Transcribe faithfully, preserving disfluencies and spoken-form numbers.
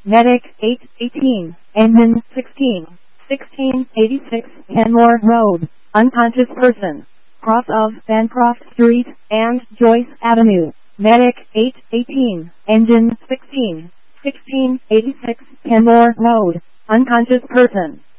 Medic eight eighteen, Engine sixteen, sixteen eighty-six, Kenmore Road, unconscious person, cross of Bancroft Street and Joyce Avenue. Medic eight eighteen, Engine sixteen, sixteen eighty-six, Kenmore Road, unconscious person.